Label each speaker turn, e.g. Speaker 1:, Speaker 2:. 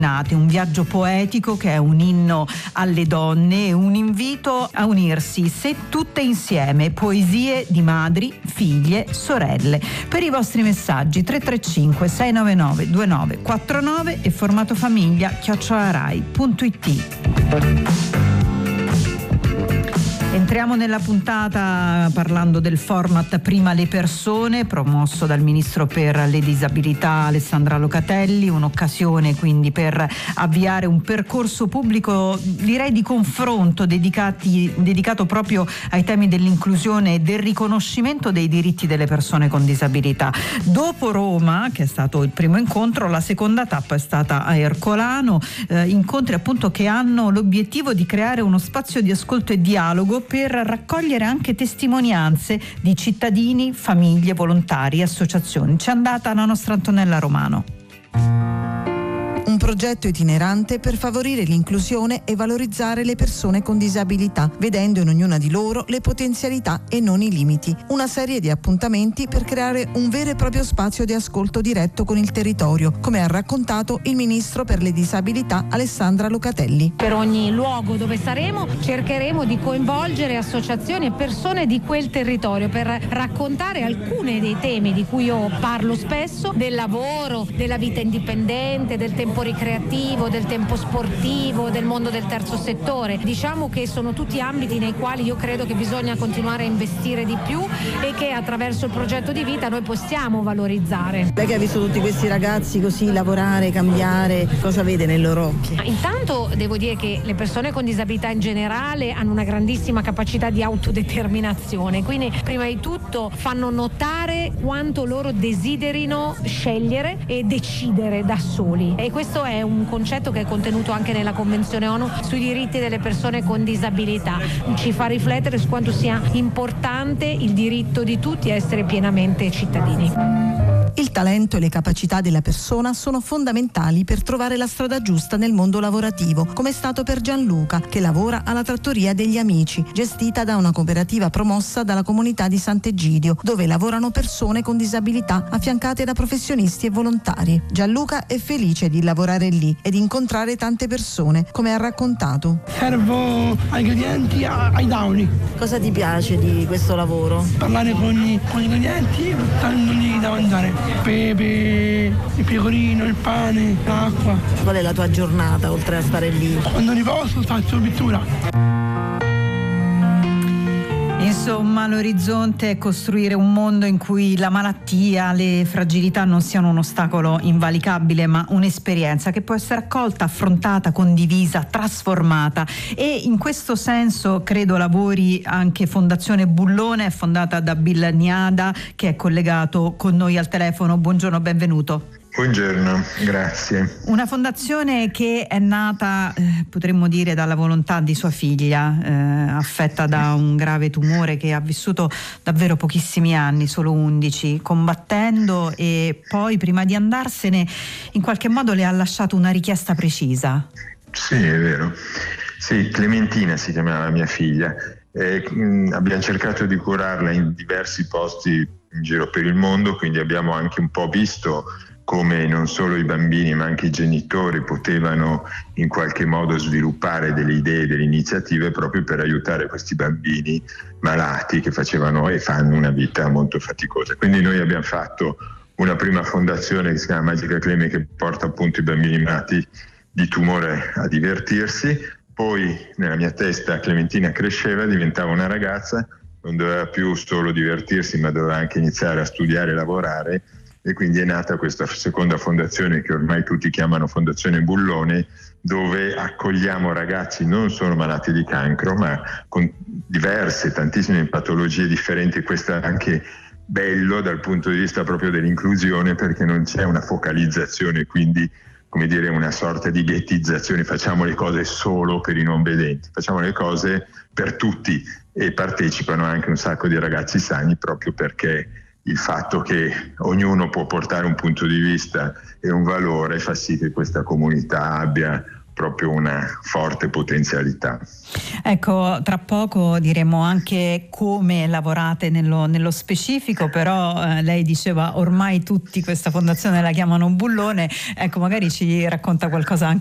Speaker 1: Un viaggio poetico che è un inno alle donne e un invito a unirsi, se tutte insieme, poesie di madri, figlie, sorelle. Per i vostri messaggi 335 699 2949 e formato famiglia @rai.it. Entriamo nella puntata parlando del format Prima le persone, promosso dal ministro per le disabilità Alessandra Locatelli, un'occasione quindi per avviare un percorso pubblico, direi di confronto, dedicato proprio ai temi dell'inclusione e del riconoscimento dei diritti delle persone con disabilità. Dopo Roma, che è stato il primo incontro, la seconda tappa è stata a Ercolano, incontri appunto che hanno l'obiettivo di creare uno spazio di ascolto e dialogo per raccogliere anche testimonianze di cittadini, famiglie, volontari, associazioni. C'è andata la nostra Antonella Romano.
Speaker 2: Un progetto itinerante per favorire l'inclusione e valorizzare le persone con disabilità, vedendo in ognuna di loro le potenzialità e non i limiti. Una serie di appuntamenti per creare un vero e proprio spazio di ascolto diretto con il territorio, come ha raccontato il ministro per le disabilità Alessandra Locatelli.
Speaker 3: Per ogni luogo dove saremo cercheremo di coinvolgere associazioni e persone di quel territorio per raccontare alcuni dei temi di cui io parlo spesso, del lavoro, della vita indipendente, del tempo ricreativo, del tempo sportivo, del mondo del terzo settore. Diciamo che sono tutti ambiti nei quali io credo che bisogna continuare a investire di più e che attraverso il progetto di vita noi possiamo valorizzare.
Speaker 4: Lei che ha visto tutti questi ragazzi così lavorare, cambiare, cosa vede nei loro occhi?
Speaker 3: Intanto devo dire che le persone con disabilità in generale hanno una grandissima capacità di autodeterminazione, quindi prima di tutto fanno notare quanto loro desiderino scegliere e decidere da soli, e questo è un concetto che è contenuto anche nella Convenzione ONU sui diritti delle persone con disabilità. Ci fa riflettere su quanto sia importante il diritto di tutti a essere pienamente cittadini.
Speaker 2: Il talento e le capacità della persona sono fondamentali per trovare la strada giusta nel mondo lavorativo, come è stato per Gianluca, che lavora alla Trattoria degli Amici, gestita da una cooperativa promossa dalla comunità di Sant'Egidio, dove lavorano persone con disabilità affiancate da professionisti e volontari. Gianluca è felice di lavorare lì e di incontrare tante persone, come ha raccontato.
Speaker 5: Servo ai clienti, ai tavoli.
Speaker 4: Cosa ti piace di questo lavoro?
Speaker 5: Parlare con i clienti, dandogli da mangiare. Pepe, il pecorino, il pane, l'acqua.
Speaker 4: Qual è la tua giornata oltre a stare lì?
Speaker 5: Quando riposo faccio pittura.
Speaker 1: Insomma, l'orizzonte è costruire un mondo in cui la malattia, le fragilità non siano un ostacolo invalicabile, ma un'esperienza che può essere accolta, affrontata, condivisa, trasformata. E in questo senso credo lavori anche Fondazione Bullone, fondata da Bill Niada, che è collegato con noi al telefono. Buongiorno, benvenuto.
Speaker 6: Buongiorno, grazie.
Speaker 1: Una fondazione che è nata, potremmo dire, dalla volontà di sua figlia, affetta da un grave tumore, che ha vissuto davvero pochissimi anni, solo 11, combattendo, e poi prima di andarsene in qualche modo le ha lasciato una richiesta precisa.
Speaker 6: Sì, è vero. Sì, Clementina si chiamava mia figlia. Abbiamo cercato di curarla in diversi posti in giro per il mondo, quindi abbiamo anche un po' visto come non solo i bambini ma anche i genitori potevano in qualche modo sviluppare delle idee, delle iniziative proprio per aiutare questi bambini malati che facevano e fanno una vita molto faticosa. Quindi noi abbiamo fatto una prima fondazione che si chiama Magica Cleme, che porta appunto i bambini malati di tumore a divertirsi. Poi nella mia testa Clementina cresceva, diventava una ragazza, non doveva più solo divertirsi ma doveva anche iniziare a studiare e lavorare, e quindi è nata questa seconda fondazione che ormai tutti chiamano Fondazione Bullone, dove accogliamo ragazzi non solo malati di cancro ma con diverse, tantissime patologie differenti. Questo è anche bello dal punto di vista proprio dell'inclusione, perché non c'è una focalizzazione, quindi come dire una sorta di ghettizzazione, facciamo le cose solo per i non vedenti, facciamo le cose per tutti, e partecipano anche un sacco di ragazzi sani, proprio perché il fatto che ognuno può portare un punto di vista e un valore fa sì che questa comunità abbia proprio una forte potenzialità.
Speaker 1: Ecco, tra poco diremo anche come lavorate nello specifico, però lei diceva ormai tutti questa fondazione la chiamano bullone, ecco magari ci racconta qualcosa anche